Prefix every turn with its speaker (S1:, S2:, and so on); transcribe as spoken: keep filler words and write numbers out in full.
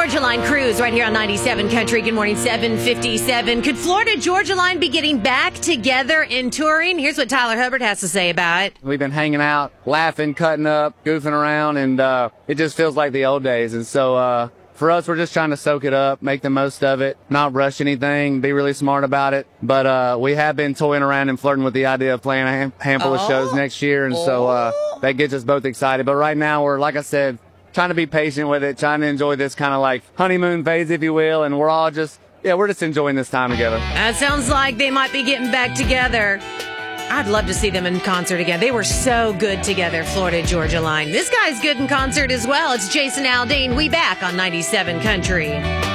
S1: Georgia Line cruise right here on ninety-seven Country. Good morning, seven fifty-seven. Could Florida Georgia Line be getting back together and touring? Here's what Tyler Hubbard has to say about it.
S2: We've been hanging out, laughing, cutting up, goofing around, and uh, it just feels like the old days. And so uh, for us, we're just trying to soak it up, make the most of it, not rush anything, be really smart about it. But uh, we have been toying around and flirting with the idea of playing a ham- handful
S1: oh.
S2: of shows next year. And so uh, that gets us both excited. But right now, we're, like I said, trying to be patient with it, trying to enjoy this kind of like honeymoon phase, if you will, and we're all just, yeah, we're just enjoying this time together.
S1: That sounds like they might be getting back together. I'd love to see them in concert again. They were so good together, Florida Georgia Line. This guy's good in concert as well. It's Jason Aldean. We back on ninety-seven Country.